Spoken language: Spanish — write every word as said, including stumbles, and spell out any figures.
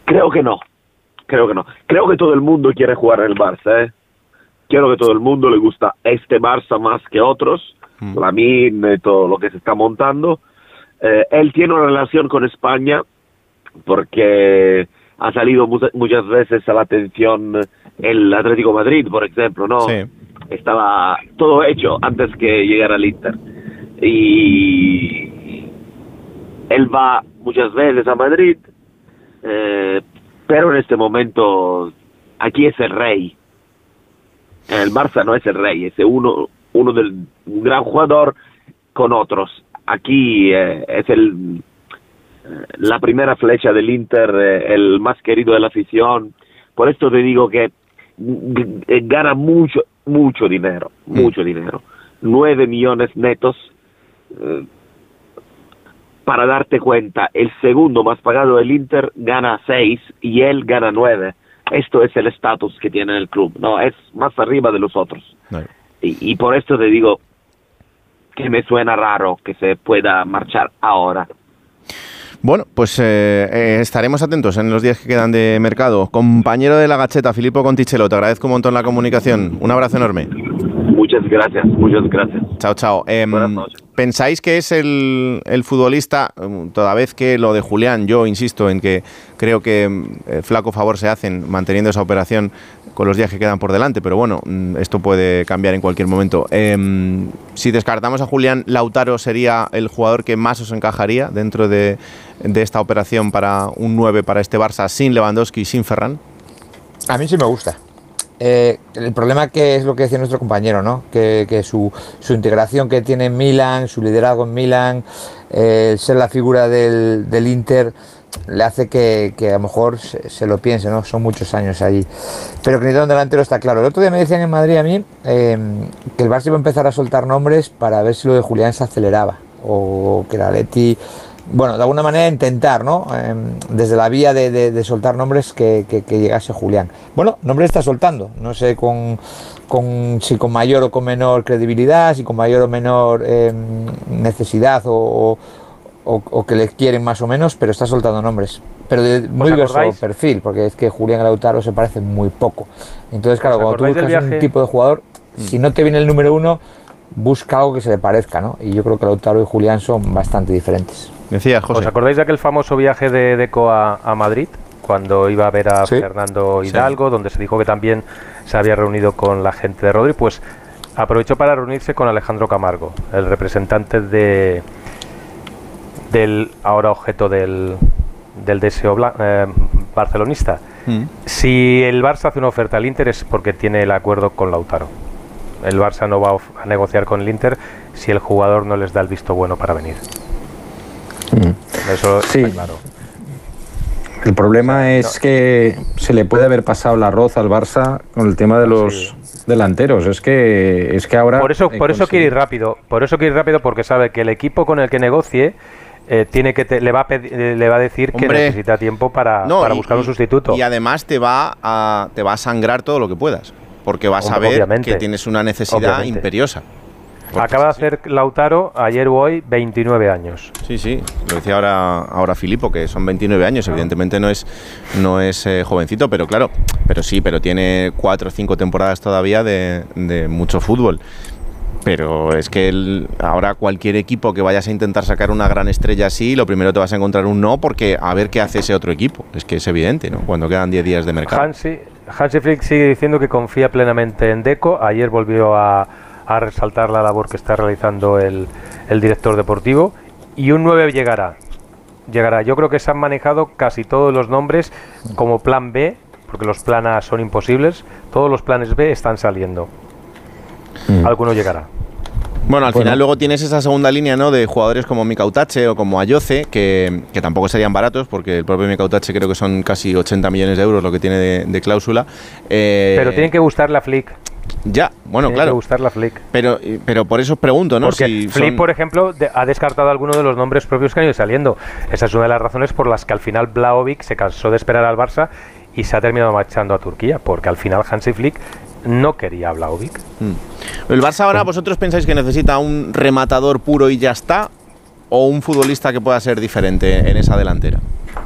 Creo que no, creo que no. Creo que todo el mundo quiere jugar en el Barça, ¿eh? Creo que todo el mundo le gusta este Barça más que otros, mm. Lamine y todo lo que se está montando. Eh, él tiene una relación con España porque ha salido mu muchas veces a la atención el Atlético Madrid, por ejemplo, ¿no? Sí. Estaba todo hecho antes que llegara al Inter. Y él va muchas veces a Madrid, eh, pero en este momento aquí es el rey. El Barça no es el rey, es uno, uno del un gran jugador con otros. Aquí eh, es el la primera flecha del Inter, eh, el más querido de la afición. Por esto te digo que gana mucho, mucho dinero, mucho mm. dinero. Nueve millones netos. Eh, para darte cuenta, el segundo más pagado del Inter gana seis y él gana nueve. Esto es el estatus que tiene el club, no, es más arriba de los otros. No. Y, y por esto te digo que me suena raro que se pueda marchar ahora. Bueno, pues eh, eh, estaremos atentos en los días que quedan de mercado. Compañero de la Gacheta, Filippo Conticello, te agradezco un montón la comunicación. Un abrazo enorme. Muchas gracias, muchas gracias. Chao, chao. Eh, ¿Pensáis que es el, el futbolista, toda vez que lo de Julián, yo insisto en que creo que eh, flaco favor se hacen manteniendo esa operación con los días que quedan por delante, pero bueno, esto puede cambiar en cualquier momento. Eh, si descartamos a Julián, ¿Lautaro sería el jugador que más os encajaría dentro de, de esta operación para un nueve para este Barça sin Lewandowski y sin Ferran? A mí sí me gusta. Eh, el problema que es lo que decía nuestro compañero, ¿no? Que, que su, su integración que tiene en Milán, su liderazgo en Milán, eh, ser la figura del, del Inter, le hace que, que a lo mejor se, se lo piense, ¿no? Son muchos años allí. Pero que necesita un delantero está claro. El otro día me decían en Madrid a mí eh, que el Barça iba a empezar a soltar nombres para ver si lo de Julián se aceleraba o que la Leti... Bueno, de alguna manera intentar, ¿no? Eh, desde la vía de, de, de soltar nombres que, que, que llegase Julián. Bueno, nombres está soltando, no sé con, con si con mayor o con menor credibilidad, si con mayor o menor eh, necesidad o, o, o que le quieren más o menos, pero está soltando nombres. Pero de muy diverso perfil, porque es que Julián y Lautaro se parecen muy poco. Entonces, claro, cuando tú buscas un tipo de jugador, mm. si no te viene el número uno, busca algo que se le parezca, ¿no? Y yo creo que Lautaro y Julián son bastante diferentes. Decía José. ¿Os acordáis de aquel famoso viaje de Deco a, a Madrid? Cuando iba a ver a sí. Fernando Hidalgo, sí. donde se dijo que también se había reunido con la gente de Rodri, pues aprovechó para reunirse con Alejandro Camargo, el representante de del ahora objeto del, del deseo blan, eh, barcelonista. Mm. Si el Barça hace una oferta al Inter es porque tiene el acuerdo con Lautaro. El Barça no va a negociar con el Inter si el jugador no les da el visto bueno para venir. Mm. Eso sí. Está claro. El problema es no. que se le puede haber pasado el arroz al Barça con el tema de los sí. delanteros. Es que es que ahora por eso por eso quiere ir rápido, por eso quiere ir rápido porque sabe que el equipo con el que negocie eh, tiene que te, le va a pedir, le va a decir Hombre, que necesita tiempo para, no, para buscar y, un sustituto. Y además te va a te va a sangrar todo lo que puedas, porque vas a ver Obviamente. que tienes una necesidad Obviamente. imperiosa. Porque Acaba de hacer Lautaro ayer o hoy veintinueve años. Sí, sí, lo decía ahora ahora Filippo, que son veintinueve años, claro. Evidentemente no es no es eh, jovencito, pero claro, pero sí, pero tiene cuatro o cinco temporadas todavía de, de mucho fútbol. Pero es que el, ahora cualquier equipo que vayas a intentar sacar una gran estrella así, lo primero te vas a encontrar un no, porque a ver qué hace ese otro equipo. Es que es evidente, ¿no? Cuando quedan diez días de mercado. Hansi, Hansi Flick sigue diciendo que confía plenamente en Deco. Ayer volvió a a resaltar la labor que está realizando el, el director deportivo, y un nueve llegará, llegará. Yo creo que se han manejado casi todos los nombres como plan B, porque los plan A son imposibles, todos los planes B están saliendo. Mm. Alguno llegará. Bueno, al bueno. final luego tienes esa segunda línea, ¿no?, de jugadores como Mika Utache o como Ayoce, que, que tampoco serían baratos, porque el propio Mika Utache creo que son casi ochenta millones de euros lo que tiene de, de cláusula. Eh, Pero tienen que gustarle a Flick. Ya, bueno, Tiene claro. que gustarle a Flick. Pero, pero por eso os pregunto, ¿no? Porque si Flick, son... por ejemplo, de, ha descartado algunos de los nombres propios que han ido saliendo. Esa es una de las razones por las que al final Vlahovic se cansó de esperar al Barça y se ha terminado marchando a Turquía, porque al final Hansi Flick no quería a Vlahovic. Hmm. ¿El Barça ahora vosotros pensáis que necesita un rematador puro y ya está? ¿O un futbolista que pueda ser diferente en esa delantera?